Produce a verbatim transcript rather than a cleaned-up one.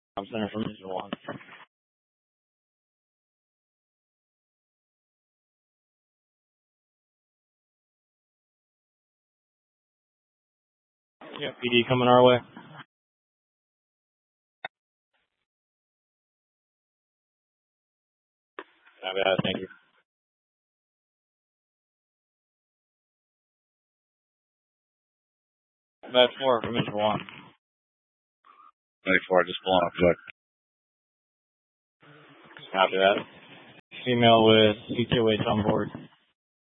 I'm center from Mission one. Yeah, P D coming our way. Copy that, thank you. Badge four from Mission one. Badge four, just pulling up quick. Copy that. Female with C T O H on board.